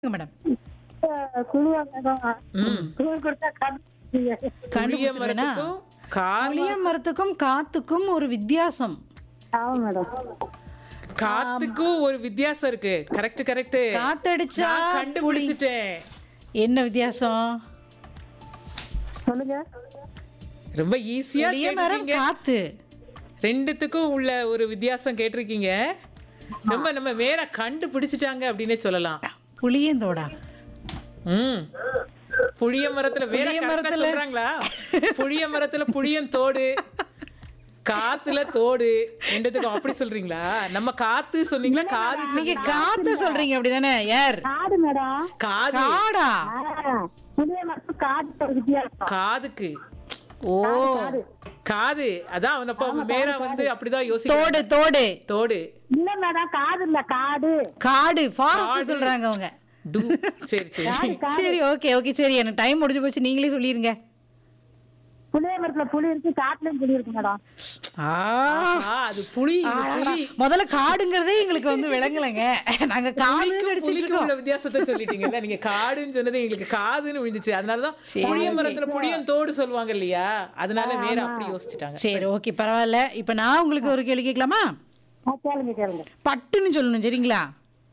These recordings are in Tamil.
மேடம். குழுவா மேடம் ம். குழு கொடுத்தா புளிய கண்டுபிடிச்சிருவேனா? மரத்துக்கும் கார் புளிய மரத்துக்கும் காத்துக்கும் ஒரு வித்தியாசம். ஆமா மேடம் காத்துக்கும் ஒரு வித்தியாசம் இருக்கு. Correct correct. காத்தடிச்சா நான் கண்டுபிடிச்சிட்டேன். என்ன வித்தியாசம்? சொல்லுங்க. ரொம்ப ஈஸியா புளிய மரம் கேட்டிருக்கீங்க. காத்து. ரெண்டுத்துக்கும் உள்ள ஒரு வித்தியாசம் கேட்டிருக்கீங்க. நம்ம வேற கண்டுபிடிச்சிட்டாங்க அப்படின்னே சொல்லலாம். புளியந்தோடா. ம். புளிய மரத்துல வேற புளிய கரெக்டா மரத்துல- சொல்றாங்களா? புளிய மரத்துல புளியந்தோடு, காத்துல தோடு, ரெண்டுத்துக்கும் அப்படி சொல்றீங்களா? நம்ம காத்து சொன்னீங்களா காது நீங்க சொன்னீங்களா? காத்து சொல்றீங்க அப்படிதானே? யார்? காடு மேடம் காது காடா? புளிய மரத்து காடு ஒரு வித்தியாசம். காதுக்கு ஓ, காது அதான் அவனப்ப வேற வந்து அப்படிதான் யோசிக்கிறாங்க. தோடு தோடு. தோடு இல்ல மேடம் காடு இல்ல காடு காடு ஃபாரஸ்ட் சொல்றாங்க அவங்க. டு சரி சரி. சரி, ஓகே ஓகே, சரி, எனக்கு டைம் முடிஞ்சு போச்சு, நீங்களே சொல்லிருங்க. புளிய மரத்துல புளி இருக்கு காட்டுலயும் புளி இருக்கு மேடம். ஆஹா, அது புலி இது புலி. முதல்ல காடுங்கிறதே எங்களுக்கு வந்து விளங்கலைங்க. நாங்க காடுன்னு நினைச்சிட்டு புலிக்கு இருக்கோம். உள்ள வித்தியாசத்தை சொல்லிட்டீங்கல்ல. நீங்க காடுன்னு சொன்னது எங்களுக்கு காதுன்னு விழுந்துச்சு. அதனாலதான் சரி, புளிய okay. மரத்துல புளியம் தோடு சொல்லுவாங்க இல்லையா? அதனால வேற அப்படி யோசிச்சுட்டாங்க. சரி, ஓகே, பரவாயில்ல. இப்ப நான் உங்களுக்கு ஒரு கேள்வி கேட்கலாமா? கேளுங்க கேளுங்க. பட்டுன்னு சொல்லணும், சரிங்களா?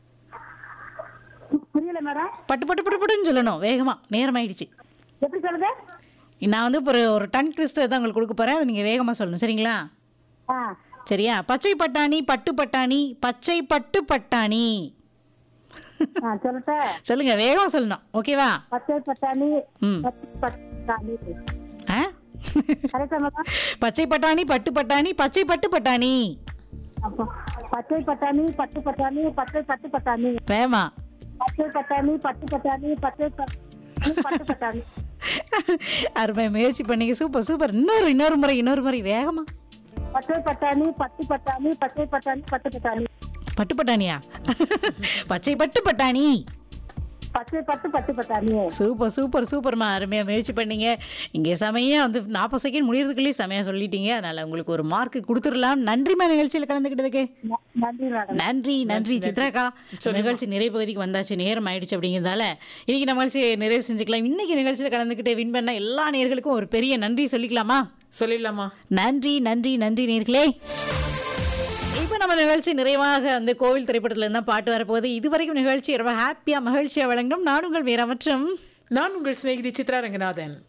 புரியல மேடம். பட்டு பட்டு பட்டு பட்டுன்னு சொல்லணும் வேகமா. நேரம் ஆயிடுச்சு. எப்படி சொல்லுங்க? நான் வந்து இப்போ ஒரு டங் ட்விஸ்டர் தான் உங்களுக்கு கொடுக்க போறேன். அதை நீங்க வேகமா சொல்லணும், சரிங்களா? ஆ சரியா? பச்சை பட்டாணி பட்டு பட்டாணி பச்சை பட்டு பட்டாணி. சொல்லட்ட சொல்லுங்க, வேகமா சொல்லணும், ஓகேவா? பச்சை பட்டாணி ம். பச்சை பட்டாணி ஆ? கரெக்டா மேடம்? பச்சை பட்டாணி பட்டு பட்டாணி பச்சை பட்டு பட்டாணி. அப்போ பச்சை பட்டாணி பட்டு பட்டாணி பச்சை பட்டு பட்டாணி வேமா. பச்சை பட்டாணி பட்டு பட்டாணி பச்சை பட்டு பட்டாணி. அருமை, முயற்சி பண்ணீங்க. Super super. இன்னொரு முறை வேகமா. பச்சை பட்டாணி பட்டு பட்டாணி பச்சை பட்டாணி பட்டு பட்டாணி பட்டு பட்டாணியா? பச்சை பட்டு பட்டாணி. பச்சை பட்டு பட்டு பட்டாணி. சூப்பர் சூப்பர் சூப்பர்மா, அருமையாக முயற்சி பண்ணீங்க. இங்கே செமையாக வந்து 40 செகண்ட் முடியறதுக்குள்ளேயே செமையாக சொல்லிட்டீங்க. அதனால் உங்களுக்கு ஒரு மார்க் கொடுத்துடலாம். நன்றிமா நிகழ்ச்சியில் கலந்துக்கிட்டதுக்கு. நன்றி மேடம். நன்றி சித்ராக்கா. நிகழ்ச்சி நிறைவு பகுதிக்கு வந்தாச்சு, நேரம் ஆயிடுச்சு. அப்படிங்கிறதால இன்னைக்கு நம்ம நிகழ்ச்சியை நிறைவு செஞ்சுக்கலாம். இன்னைக்கு நிகழ்ச்சியில் கலந்துக்கிட்டு வின் பண்ண எல்லா நேயர்களுக்கும் ஒரு பெரிய நன்றி சொல்லிக்கலாமா? சொல்லிடலாமா? நன்றி நன்றி நன்றி நேயர்களே. இப்போ நம்ம நிகழ்ச்சி நிறைவாக வந்து கோவில் திரைப்படத்துல இருந்தா பாட்டு வரப்போகுது. இதுவரைக்கும் நிகழ்ச்சி ரொம்ப ஹாப்பியா மகிழ்ச்சியா வழங்கணும். நான் உங்கள் மீரா மற்றும் நான் உங்கள் சிநேகிதி சித்ரா ரங்கநாதன்.